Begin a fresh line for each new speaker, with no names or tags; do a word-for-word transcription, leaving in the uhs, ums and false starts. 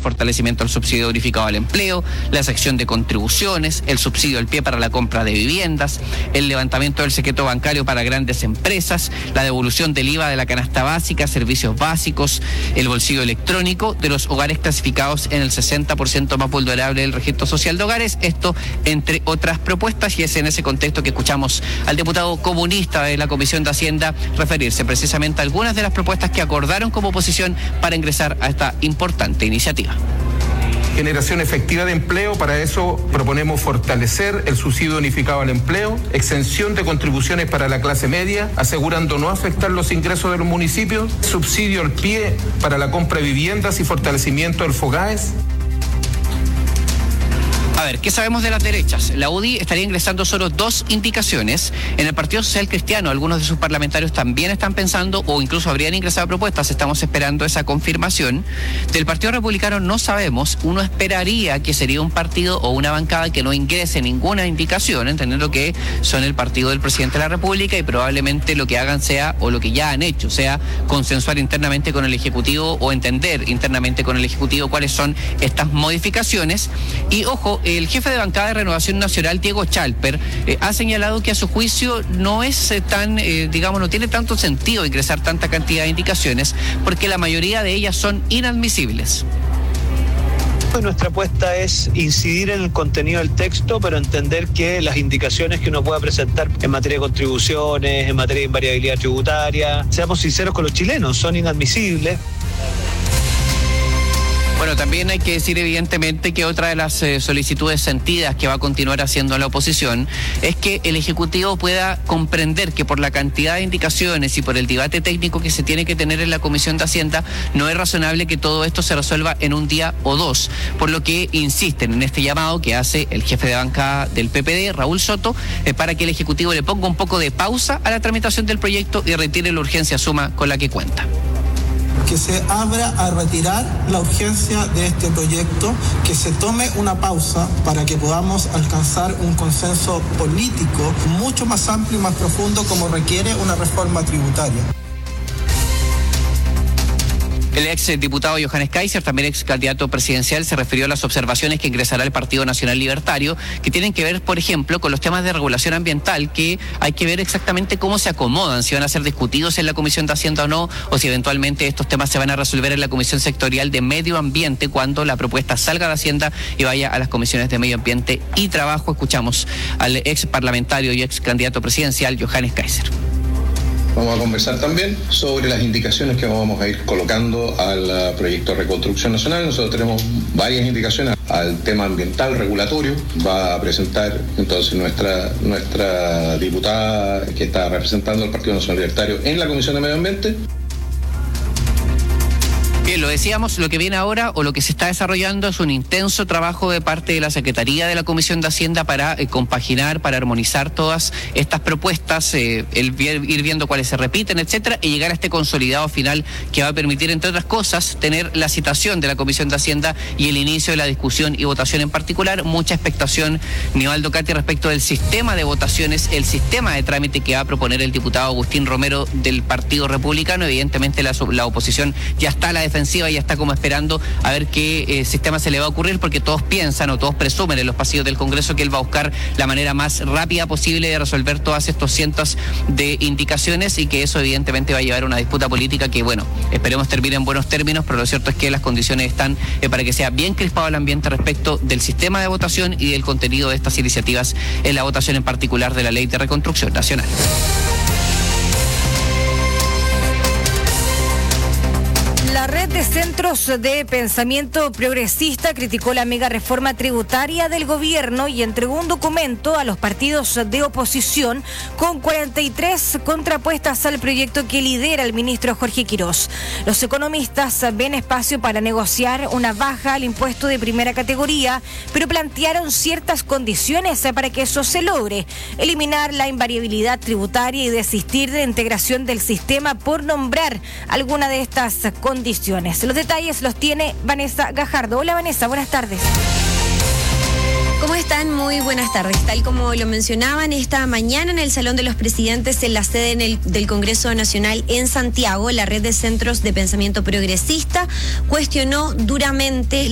fortalecimiento del subsidio unificado al empleo, la sección de contribuciones, el subsidio al pie para la compra de viviendas, el levantamiento del secreto bancario para grandes empresas, la devolución del I V A de la canasta básica, servicios básicos, el bolsillo electrónico de los hogares clasificados en el sesenta por ciento más vulnerable del registro social de hogares, esto entre otras propuestas, y es en ese contexto que escuchamos al diputado comunista de la Comisión de Hacienda referirse precisamente a algunas de las propuestas que acordaron como oposición para ingresar a esta importante iniciativa.
Generación efectiva de empleo, para eso proponemos fortalecer el subsidio unificado al empleo, exención de contribuciones para la clase media, asegurando no afectar los ingresos de los municipios, subsidio al pie para la compra de viviendas y fortalecimiento del FOGAES.
A ver, ¿qué sabemos de las derechas? La U D I estaría ingresando solo dos indicaciones. En el Partido Social Cristiano, algunos de sus parlamentarios también están pensando o incluso habrían ingresado propuestas. Estamos esperando esa confirmación. Del Partido Republicano no sabemos. Uno esperaría que sería un partido o una bancada que no ingrese ninguna indicación, entendiendo que son el partido del presidente de la República y probablemente lo que hagan sea, o lo que ya han hecho, sea consensuar internamente con el Ejecutivo o entender internamente con el Ejecutivo cuáles son estas modificaciones. Y ojo, el jefe de bancada de Renovación Nacional, Diego Chalper, eh, ha señalado que a su juicio no es eh, tan, eh, digamos, no tiene tanto sentido ingresar tanta cantidad de indicaciones porque la mayoría de ellas son inadmisibles.
Nuestra apuesta es incidir en el contenido del texto, pero entender que las indicaciones que uno pueda presentar en materia de contribuciones, en materia de invariabilidad tributaria, seamos sinceros con los chilenos, son inadmisibles.
Bueno, también hay que decir evidentemente que otra de las eh, solicitudes sentidas que va a continuar haciendo la oposición es que el Ejecutivo pueda comprender que por la cantidad de indicaciones y por el debate técnico que se tiene que tener en la Comisión de Hacienda, no es razonable que todo esto se resuelva en un día o dos, por lo que insisten en este llamado que hace el jefe de bancada del P P D, Raúl Soto, eh, para que el Ejecutivo le ponga un poco de pausa a la tramitación del proyecto y retire la urgencia suma con la que cuenta.
Que se abra a retirar la urgencia de este proyecto, que se tome una pausa para que podamos alcanzar un consenso político mucho más amplio y más profundo como requiere una reforma tributaria.
El ex diputado Johannes Kaiser, también ex candidato presidencial, se refirió a las observaciones que ingresará el Partido Nacional Libertario, que tienen que ver, por ejemplo, con los temas de regulación ambiental, que hay que ver exactamente cómo se acomodan, si van a ser discutidos en la Comisión de Hacienda o no, o si eventualmente estos temas se van a resolver en la Comisión Sectorial de Medio Ambiente cuando la propuesta salga de Hacienda y vaya a las comisiones de Medio Ambiente y Trabajo. Escuchamos al ex parlamentario y ex candidato presidencial Johannes Kaiser.
Vamos a conversar también sobre las indicaciones que vamos a ir colocando al proyecto de reconstrucción nacional. Nosotros tenemos varias indicaciones al tema ambiental regulatorio. Va a presentar entonces nuestra, nuestra diputada que está representando al Partido Nacional Libertario en la Comisión de Medio Ambiente.
Bien, lo decíamos, lo que viene ahora o lo que se está desarrollando es un intenso trabajo de parte de la Secretaría de la Comisión de Hacienda para eh, compaginar, para armonizar todas estas propuestas, eh, el, ir viendo cuáles se repiten, etcétera, y llegar a este consolidado final que va a permitir, entre otras cosas, tener la citación de la Comisión de Hacienda y el inicio de la discusión y votación en particular. Mucha expectación, Nivaldo Cati, respecto del sistema de votaciones, el sistema de trámite que va a proponer el diputado Agustín Romero del Partido Republicano. Evidentemente la, la oposición ya está a la defensiva, ya está como esperando a ver qué eh, sistema se le va a ocurrir, porque todos piensan o todos presumen en los pasillos del Congreso que él va a buscar la manera más rápida posible de resolver todas estos cientos de indicaciones y que eso evidentemente va a llevar a una disputa política que, bueno, esperemos termine en buenos términos, pero lo cierto es que las condiciones están eh, para que sea bien crispado el ambiente respecto del sistema de votación y del contenido de estas iniciativas en la votación en particular de la Ley de Reconstrucción Nacional.
La red de centros de pensamiento progresista criticó la mega reforma tributaria del gobierno y entregó un documento a los partidos de oposición con cuarenta y tres contrapuestas al proyecto que lidera el ministro Jorge Quirós. Los economistas ven espacio para negociar una baja al impuesto de primera categoría, pero plantearon ciertas condiciones para que eso se logre: eliminar la invariabilidad tributaria y desistir de integración del sistema, por nombrar alguna de estas condiciones. Los detalles los tiene Vanessa Gajardo. Hola Vanessa, buenas tardes.
¿Cómo están? Muy buenas tardes. Tal como lo mencionaban, esta mañana en el Salón de los Presidentes, en la sede en el, del Congreso Nacional en Santiago, la red de centros de pensamiento progresista cuestionó duramente